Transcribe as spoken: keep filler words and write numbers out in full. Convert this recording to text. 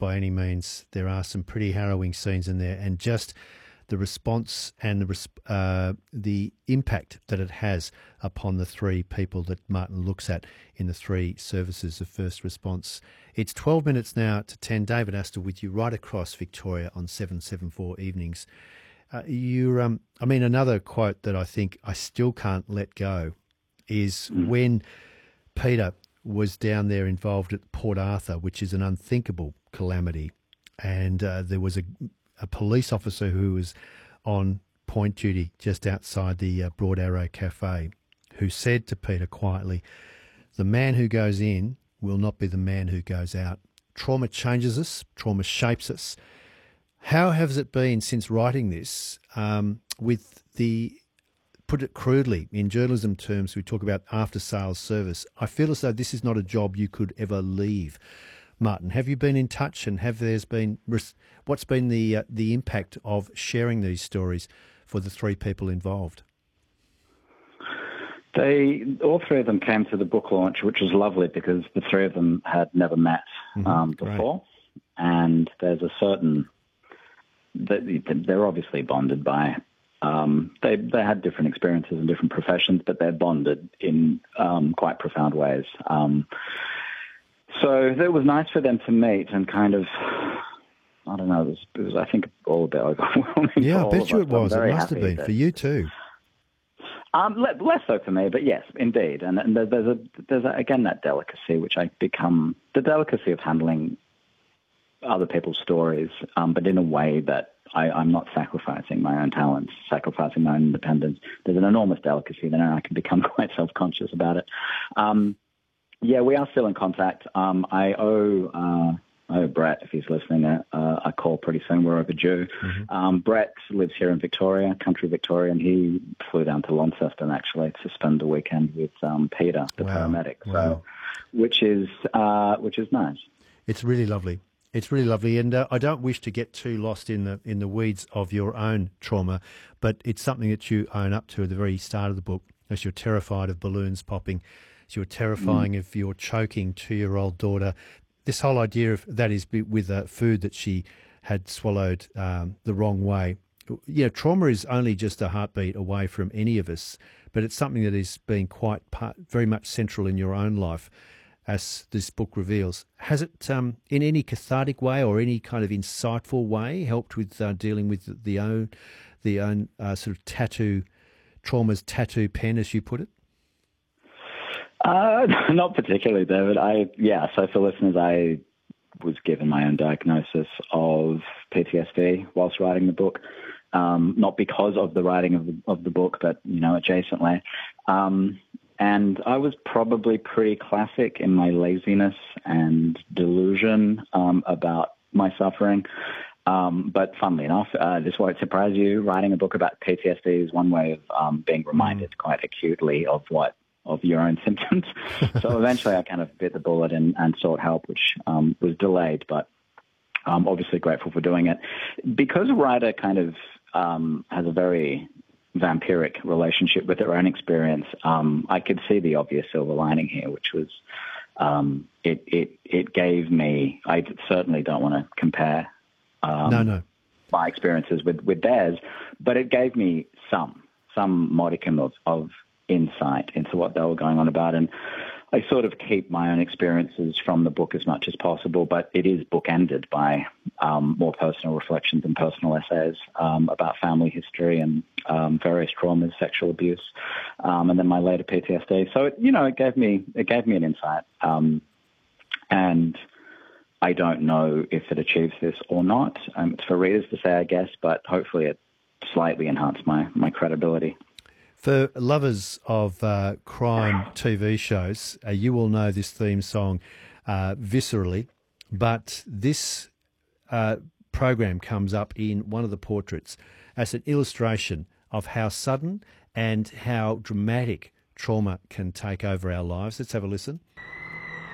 by any means. There are some pretty harrowing scenes in there, and just the response and the res- uh, the impact that it has upon the three people that Martin looks at in the three services of first response. It's twelve minutes now to ten. David Astor with you right across Victoria on seven seventy-four Evenings. Uh, you, um, I mean, another quote that I think I still can't let go is mm. when Peter was down there involved at Port Arthur, which is an unthinkable calamity, and uh, there was a a police officer who was on point duty just outside the uh, Broad Arrow Cafe, who said to Peter quietly, "The man who goes in will not be the man who goes out. Trauma changes us, trauma shapes us." How has it been since writing this um, with the, put it crudely, in journalism terms, we talk about after-sales service. I feel as though this is not a job you could ever leave. Martin, have you been in touch, and have there's been what's been the uh, the impact of sharing these stories for the three people involved? They all three of them came to the book launch, which was lovely because the three of them had never met mm-hmm. um, before, and there's a certain they're obviously bonded by. Um, they they had different experiences in different professions, but they're bonded in um, quite profound ways. Um, So it was nice for them to meet and kind of, I don't know, it was, it was I think, all a bit overwhelming. Yeah, I bet you it was. It must have been that, for you too. Um, less so for me, but yes, indeed. And, and there's a there's a, again that delicacy which I become the delicacy of handling other people's stories, um, but in a way that I, I'm not sacrificing my own talents, sacrificing my own independence. There's an enormous delicacy there, and I can become quite self-conscious about it. Um, Yeah, we are still in contact. Um, I owe uh, I owe Brett, if he's listening, a, a call pretty soon. We're overdue. Mm-hmm. Um, Brett lives here in Victoria, country Victoria, and he flew down to Launceston actually to spend the weekend with um, Peter, the wow. paramedic. Wow. So, which is uh, which is nice. It's really lovely. It's really lovely, and uh, I don't wish to get too lost in the in the weeds of your own trauma, but it's something that you own up to at the very start of the book, as you're terrified of balloons popping. You're terrifying mm. of your choking two-year-old daughter. This whole idea of that is with uh, food that she had swallowed um, the wrong way. You know, trauma is only just a heartbeat away from any of us, but it's something that is being quite part, very much central in your own life, as this book reveals. Has it, um, in any cathartic way or any kind of insightful way, helped with uh, dealing with the own, the own uh, sort of tattoo, trauma's tattoo pen, as you put it? Uh, not particularly, David. I yeah. So for listeners, I was given my own diagnosis of P T S D whilst writing the book. Um, not because of the writing of the, of the book, but you know, adjacently. Um, and I was probably pretty classic in my laziness and delusion um, about my suffering. Um, but funnily enough, uh, this won't surprise you. Writing a book about P T S D is one way of um, being reminded mm. quite acutely of what. of your own symptoms. So eventually I kind of bit the bullet and, and sought help, which um, was delayed, but I'm obviously grateful for doing it. Because a writer kind of um, has a very vampiric relationship with their own experience, um, I could see the obvious silver lining here, which was um, it, it, it gave me, I certainly don't want to compare um, no, no. my experiences with, with theirs, but it gave me some, some modicum of, of insight into what they were going on about. And I sort of keep my own experiences from the book as much as possible, but it is bookended by um, more personal reflections and personal essays um, about family history and um, various traumas, sexual abuse, um, and then my later P T S D. So, it, you know, it gave me it gave me an insight. Um, and I don't know if it achieves this or not. Um, it's for readers to say, I guess, but hopefully it slightly enhanced my, my credibility. For lovers of uh, crime T V shows, uh, you will know this theme song uh, viscerally, but this uh, program comes up in one of the portraits as an illustration of how sudden and how dramatic trauma can take over our lives. Let's have a listen.